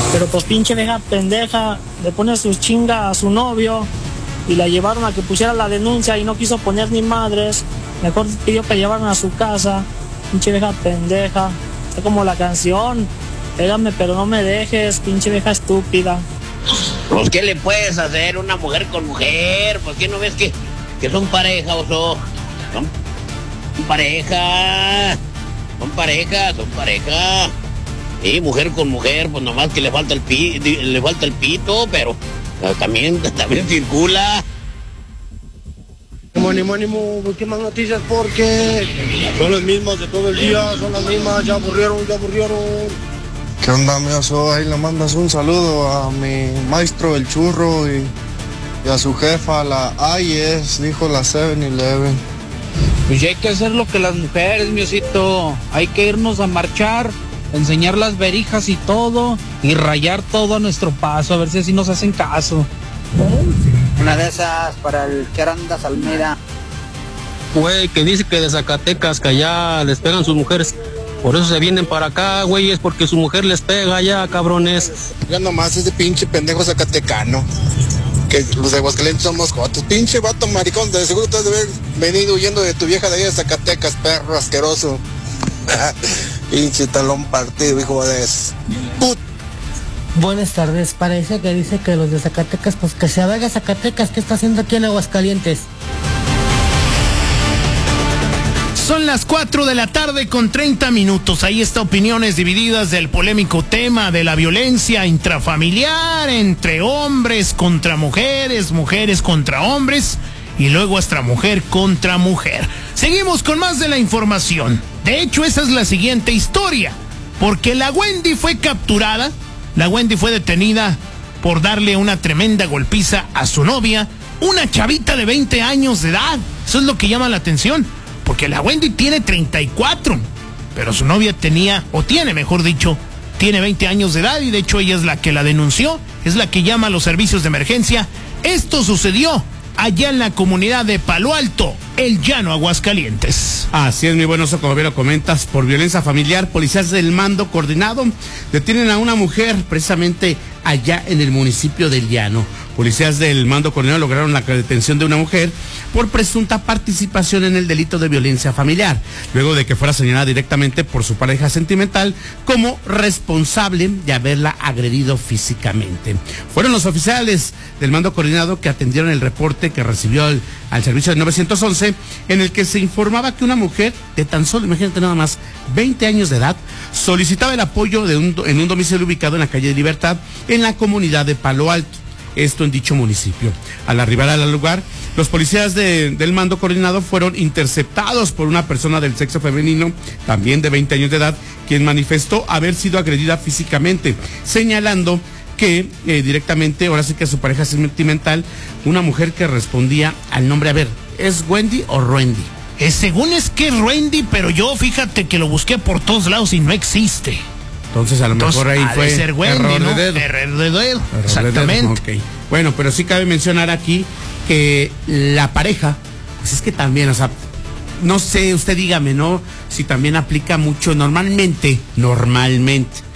Pero pues pinche vieja pendeja, le pone sus chingas a su novio y la llevaron a que pusiera la denuncia y no quiso poner ni madres. Mejor pidió que llevaran a su casa. Pinche vieja pendeja. Está como la canción. Pégame pero no me dejes, pinche vieja estúpida. Pues ¿qué le puedes hacer una mujer con mujer? ¿Por qué no ves que son pareja, oso? Son pareja. Son pareja. Y mujer con mujer, pues nomás que le falta el pito, pero también circula. Ánimo, busqué más noticias porque son las mismas de todo el día, son las mismas, ya aburrieron. ¿Qué onda, mi oso? Ahí le mandas un saludo a mi maestro el churro y a su jefa, la AIS, dijo la 7-Eleven. Pues ya hay que hacer lo que las mujeres, mi osito. Hay que irnos a marchar, enseñar las verijas y todo, y rayar todo a nuestro paso, a ver si así nos hacen caso. Una de esas para el Charandas Almeida. Güey, que dice que de Zacatecas, que allá les pegan sus mujeres. Por eso se vienen para acá, güey, es porque su mujer les pega allá, cabrones. Ya nomás ese pinche pendejo zacatecano. Que los de Aguascalientes somos jotos. Pinche vato maricón, de seguro te has de haber venido huyendo de tu vieja de allá de Zacatecas, perro asqueroso. Pinche talón partido, hijo de put. Buenas tardes, parece que dice que los de Zacatecas, pues que se vaya a Zacatecas, ¿qué está haciendo aquí en Aguascalientes? Son las 4 de la tarde con 30 minutos. Ahí está opiniones divididas del polémico tema de la violencia intrafamiliar entre hombres contra mujeres, mujeres contra hombres y luego hasta mujer contra mujer. Seguimos con más de la información. De hecho, esa es la siguiente historia, porque la Wendy fue capturada. La Wendy fue detenida por darle una tremenda golpiza a su novia, una chavita de 20 años de edad. Eso es lo que llama la atención, porque la Wendy tiene 34, pero su novia tiene 20 años de edad, y de hecho ella es la que la denunció, es la que llama a los servicios de emergencia. Esto sucedió allá en la comunidad de Palo Alto, El Llano, Aguascalientes. Así es, mi buen oso, como bien lo comentas, por violencia familiar, policías del mando coordinado detienen a una mujer precisamente allá en el municipio del Llano. Policías del mando coordinado lograron la detención de una mujer por presunta participación en el delito de violencia familiar, luego de que fuera señalada directamente por su pareja sentimental como responsable de haberla agredido físicamente. Fueron los oficiales del mando coordinado que atendieron el reporte que recibió al servicio de 911, en el que se informaba que una mujer de tan solo, imagínate nada más, 20 años de edad, solicitaba el apoyo en un domicilio ubicado en la calle de Libertad, en la comunidad de Palo Alto. Esto en dicho municipio. Al arribar al lugar, los policías del mando coordinado fueron interceptados por una persona del sexo femenino, también de 20 años de edad, quien manifestó haber sido agredida físicamente, señalando que directamente, ahora sí que su pareja sentimental, una mujer que respondía al nombre, a ver, ¿es Wendy o Randy? Según es que es Randy, pero yo fíjate que lo busqué por todos lados y no existe. Entonces a lo mejor ahí fue ser Wendy, error ¿no? de dedo. Error de dedo, exactamente. Okay. Bueno, pero sí cabe mencionar aquí que la pareja, pues es que también, o sea, no sé, usted dígame, ¿no? Si también aplica mucho normalmente,